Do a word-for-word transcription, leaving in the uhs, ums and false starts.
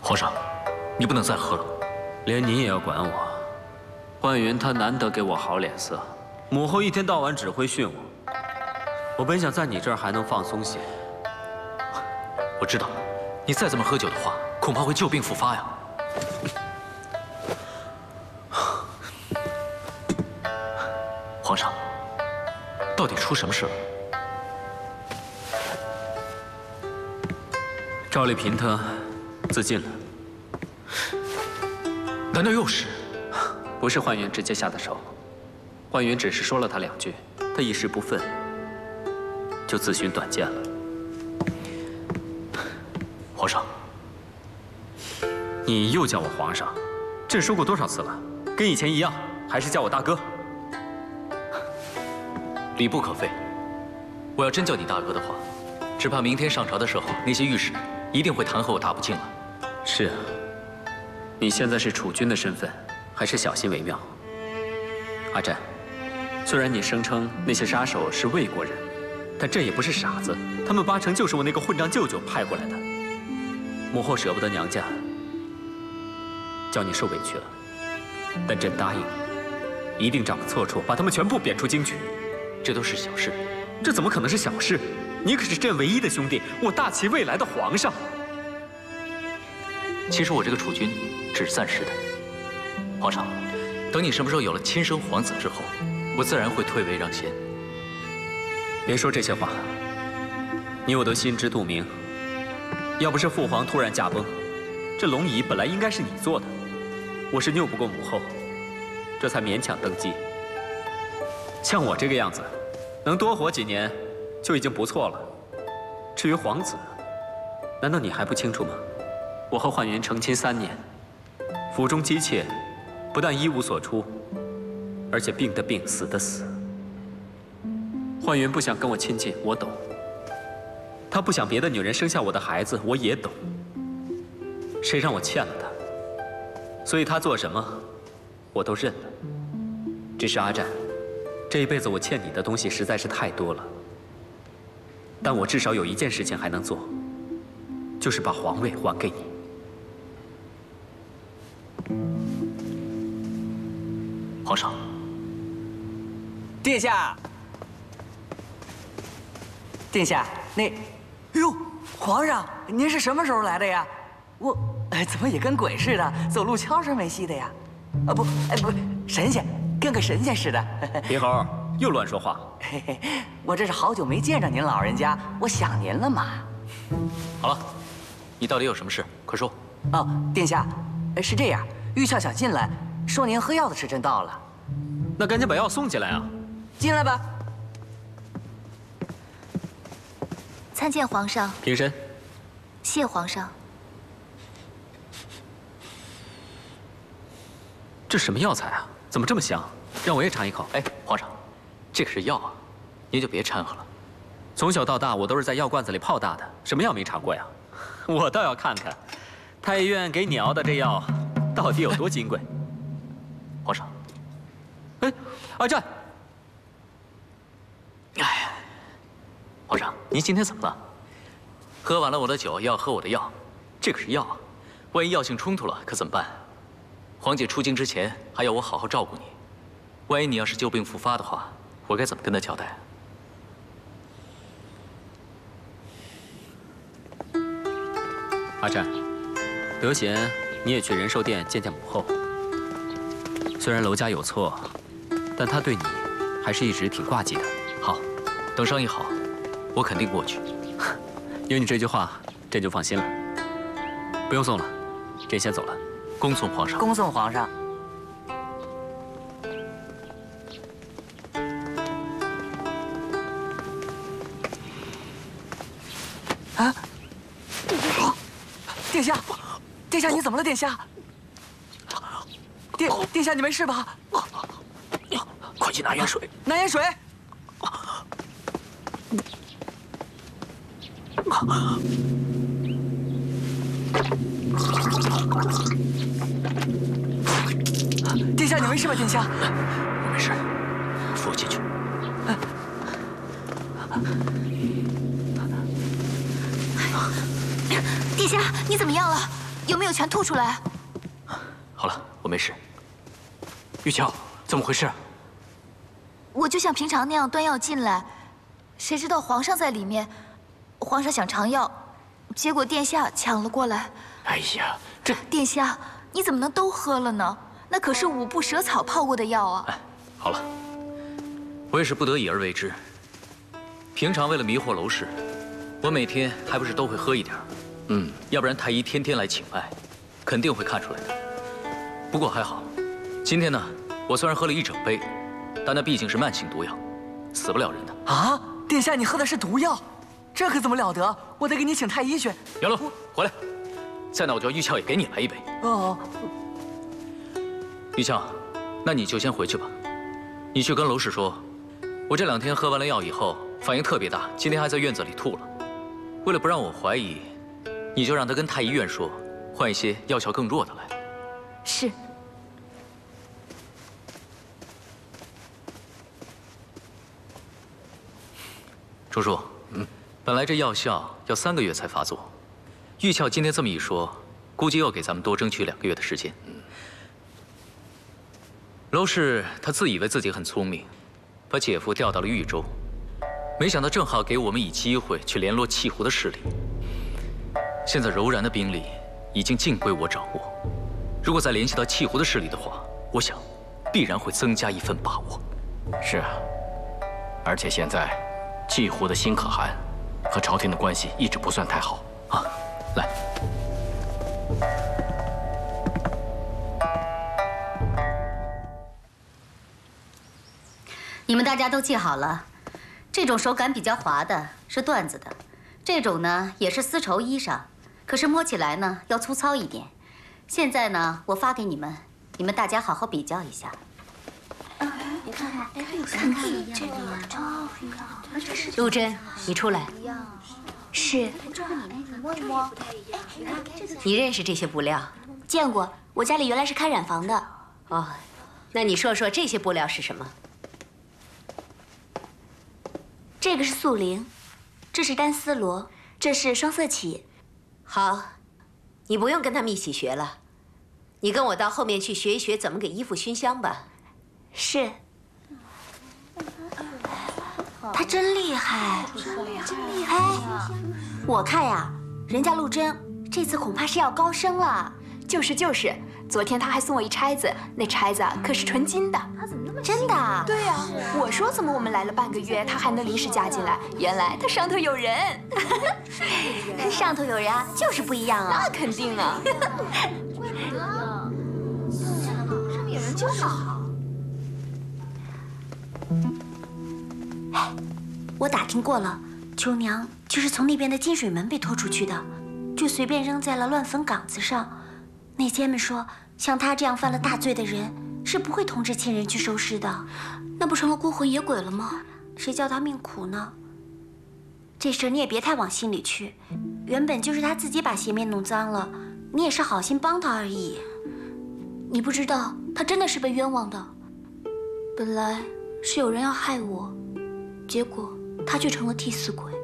皇上，你不能再喝了。 连你也要管我？焕云她难得给我好脸色，母后一天到晚只会训我。我本想在你这儿还能放松些。 我知道，你再这么喝酒的话，恐怕会旧病复发呀。皇上，到底出什么事了？ 赵丽嫔她自尽了。 难道又是？ 不是焕云直接下的手，焕云只是说了她两句，她一时不忿，就自寻短见了。 皇上， 你又叫我皇上，朕说过多少次了？跟以前一样，还是叫我大哥。 礼不可废。我要真叫你大哥的话，只怕明天上朝的时候，那些御史一定会弹劾我大不敬了。 是啊，你现在是储君的身份，还是小心为妙。阿战，虽然你声称那些杀手是魏国人，但朕也不是傻子，他们八成就是我那个混账舅舅派过来的。母后舍不得娘家，叫你受委屈了，但朕答应你，一定找个错处把他们全部贬出京去。 这都是小事， 这怎么可能是小事？你可是朕唯一的兄弟，我大齐未来的皇上。 其实我这个储君只是暂时的。皇上，等你什么时候有了亲生皇子之后，我自然会退位让贤。 别说这些话，你我都心知肚明。要不是父皇突然驾崩，这龙椅本来应该是你坐的，我是拗不过母后，这才勉强登基。像我这个样子，能多活几年就已经不错了。至于皇子，难道你还不清楚吗？我和焕云成亲三年，府中姬妾不但一无所出，而且病的病，死的死。焕云不想跟我亲近，我懂；她不想别的女人生下我的孩子，我也懂。谁让我欠了她，所以她做什么，我都认了。只是阿战，这一辈子我欠你的东西实在是太多了。但我至少有一件事情还能做，就是把皇位还给你。 皇上， 殿下，殿下，那，哎呦，皇上，您是什么时候来的呀？我，哎，怎么也跟鬼似的，走路悄声没息的呀？啊不，哎不，神仙，跟个神仙似的。 别猴，又乱说话。 嘿嘿，我这是好久没见着您老人家，我想您了嘛。 好了，你到底有什么事？快说。 哦，殿下，是这样，玉俏想进来，说您喝药的时辰到了。 那赶紧把药送进来啊！ 进来吧。 参见皇上。 平身。 谢皇上。 这什么药材啊？怎么这么香？让我也尝一口。 哎，皇上，这可是药啊，您就别掺和了。 从小到大，我都是在药罐子里泡大的，什么药没尝过呀？我倒要看看，太医院给你熬的这药到底有多金贵。 皇上， 哎，阿战， 哎，皇上，您今天怎么了？喝完了我的酒，又要喝我的药，这可是药啊，万一药性冲突了，可怎么办？皇姐出京之前还要我好好照顾你，万一你要是旧病复发的话，我该怎么跟她交代？ 阿战，得闲你也去仁寿殿见见母后。虽然娄家有错，但她对你还是一直挺挂记的。 好，等伤医好，我肯定过去。 有你这句话，朕就放心了。不用送了，朕先走了。 恭送皇上。 恭送皇上。啊！殿下，殿下，你怎么了？殿下，殿殿下，你没事吧？ 快去拿盐水。 拿盐水。殿下，你没事吧？殿下， 我没事，扶我进去。 殿下，你怎么样了？ 有没有全吐出来？ 好了，我没事。 玉俏，怎么回事？ 我就像平常那样端药进来，谁知道皇上在里面，皇上想尝药，结果殿下抢了过来。 哎呀，这殿下，你怎么能都喝了呢？那可是五步蛇草泡过的药啊！ 哎，好了，我也是不得已而为之。平常为了迷惑娄氏，我每天还不是都会喝一点儿。嗯，要不然太医天天来请脉，肯定会看出来的。不过还好，今天呢，我虽然喝了一整杯，但那毕竟是慢性毒药，死不了人的。 啊，殿下，你喝的是毒药，这可怎么了得？我得给你请太医去。 杨龙，回来！再那我叫玉俏也给你来一杯。 哦。 玉俏，那你就先回去吧。你去跟娄氏说，我这两天喝完了药以后反应特别大，今天还在院子里吐了。为了不让我怀疑，你就让他跟太医院说，换一些药效更弱的来。 是。 叔叔，嗯，本来这药效要三个月才发作，玉俏今天这么一说，估计又给咱们多争取两个月的时间。娄氏他自以为自己很聪明，把姐夫调到了豫州，没想到正好给我们以机会去联络契湖的势力。现在柔然的兵力已经尽归我掌握，如果再联系到契湖的势力的话，我想必然会增加一份把握。 是啊，而且现在契湖的辛可汗和朝廷的关系一直不算太好啊。来。 你们大家都记好了，这种手感比较滑的是缎子的，这种呢也是丝绸衣裳，可是摸起来呢要粗糙一点。现在呢，我发给你们，你们大家好好比较一下。 你看看，哎，看看这个， 陆贞，你出来。 是。 你摸一摸。 你认识这些布料？ 见过，我家里原来是开染房的。 哦，那你说说这些布料是什么？ 这个是素绫，这是单丝罗，这是双色起。 好，你不用跟他们一起学了，你跟我到后面去学一学怎么给衣服熏香吧。 是。他真厉害，真厉害！我看呀，人家陆贞这次恐怕是要高升了。 就是就是，昨天他还送我一钗子，那钗子可是纯金的。 他怎么那么真的？ 对呀、啊，我说怎么我们来了半个月，他还能临时加进来？原来他上头有人。 上头有人啊，就是不一样啊。 那肯定啊。 上面有人就是好。哎，我打听过了，秋娘就是从那边的金水门被拖出去的，就随便扔在了乱坟岗子上。内奸们说，像他这样犯了大罪的人，是不会通知亲人去收尸的。 那不成了孤魂野鬼了吗？ 谁叫他命苦呢？这事你也别太往心里去，原本就是他自己把鞋面弄脏了，你也是好心帮他而已。 你不知道，他真的是被冤枉的。本来是有人要害我，结果他却成了替死鬼。